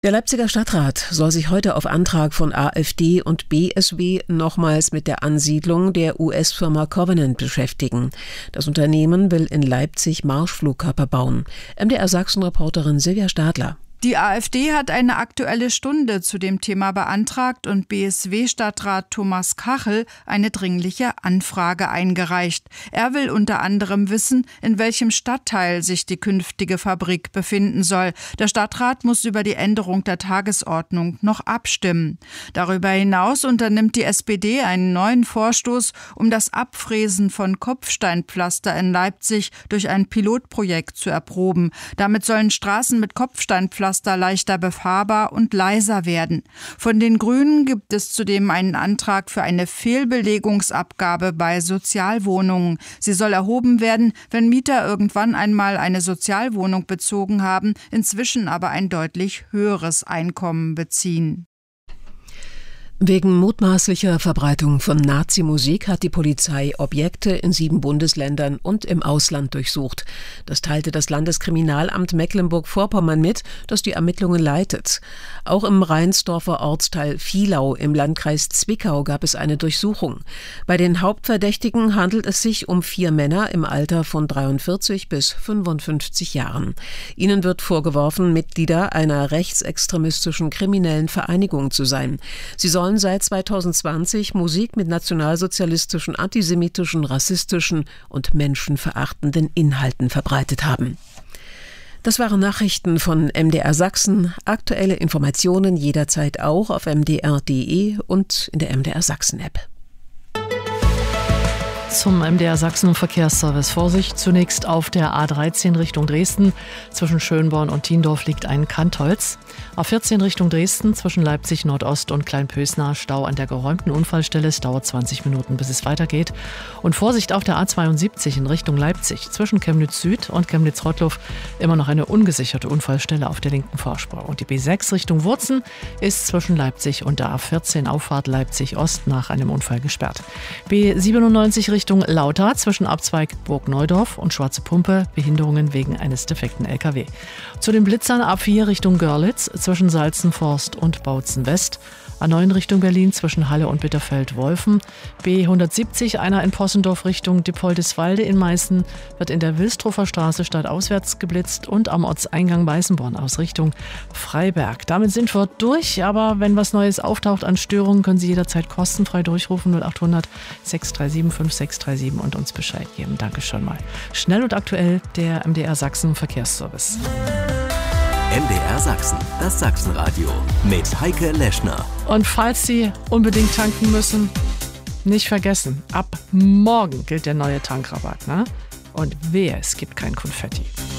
Der Leipziger Stadtrat soll sich heute auf Antrag von AfD und BSW nochmals mit der Ansiedlung der US-Firma Covenant beschäftigen. Das Unternehmen will in Leipzig Marschflugkörper bauen. MDR-Sachsen-Reporterin Silvia Stadler. Die AfD hat eine Aktuelle Stunde zu dem Thema beantragt und BSW-Stadtrat Thomas Kachel eine dringliche Anfrage eingereicht. Er will unter anderem wissen, in welchem Stadtteil sich die künftige Fabrik befinden soll. Der Stadtrat muss über die Änderung der Tagesordnung noch abstimmen. Darüber hinaus unternimmt die SPD einen neuen Vorstoß, um das Abfräsen von Kopfsteinpflaster in Leipzig durch ein Pilotprojekt zu erproben. Damit sollen Straßen mit Kopfsteinpflaster leichter befahrbar und leiser werden. Von den Grünen gibt es zudem einen Antrag für eine Fehlbelegungsabgabe bei Sozialwohnungen. Sie soll erhoben werden, wenn Mieter irgendwann einmal eine Sozialwohnung bezogen haben, inzwischen aber ein deutlich höheres Einkommen beziehen. Wegen mutmaßlicher Verbreitung von Nazi-Musik hat die Polizei Objekte in 7 Bundesländern und im Ausland durchsucht. Das teilte das Landeskriminalamt Mecklenburg-Vorpommern mit, das die Ermittlungen leitet. Auch im Rheinsdorfer Ortsteil Vielau im Landkreis Zwickau gab es eine Durchsuchung. Bei den Hauptverdächtigen handelt es sich um 4 Männer im Alter von 43 bis 55 Jahren. Ihnen wird vorgeworfen, Mitglieder einer rechtsextremistischen kriminellen Vereinigung zu sein. Sie sollen seit 2020 Musik mit nationalsozialistischen, antisemitischen, rassistischen und menschenverachtenden Inhalten verbreitet haben. Das waren Nachrichten von MDR Sachsen. Aktuelle Informationen jederzeit auch auf mdr.de und in der MDR Sachsen App. Zum MDR Sachsen Verkehrsservice. Vorsicht zunächst auf der A13 Richtung Dresden. Zwischen Schönborn und Tiendorf liegt ein Kantholz. A14 Richtung Dresden zwischen Leipzig Nordost und Kleinpösnar Stau an der geräumten Unfallstelle. Es dauert 20 Minuten, bis es weitergeht. Und Vorsicht auf der A72 in Richtung Leipzig. Zwischen Chemnitz Süd und Chemnitz Rottlow immer noch eine ungesicherte Unfallstelle auf der linken Fahrspur. Und die B6 Richtung Wurzen ist zwischen Leipzig und der A14 Auffahrt Leipzig Ost nach einem Unfall gesperrt. B97 Richtung Lauter zwischen Abzweig Burgneudorf und Schwarze Pumpe, Behinderungen wegen eines defekten LKW. Zu den Blitzern A4 Richtung Görlitz zwischen Salzenforst und Bautzen West. A9 Richtung Berlin zwischen Halle und Bitterfeld-Wolfen. B170 einer in Possendorf Richtung Dippoldiswalde in Meißen wird in der Wilstrofer Straße stadtauswärts geblitzt und am Ortseingang Weißenborn aus Richtung Freiberg. Damit sind wir durch, aber wenn was Neues auftaucht an Störungen, können Sie jederzeit kostenfrei durchrufen 0800 637 5637 und uns Bescheid geben. Danke schon mal. Schnell und aktuell der MDR Sachsen Verkehrsservice. MDR Sachsen, das Sachsenradio mit Heike Leschner. Und falls Sie unbedingt tanken müssen, nicht vergessen, ab morgen gilt der neue Tankrabatt, ne? Und wehe, es gibt kein Konfetti.